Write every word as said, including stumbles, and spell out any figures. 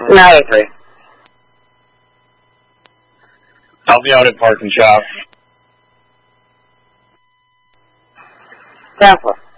nine three. I'll be out at Park and Shop. Ten four.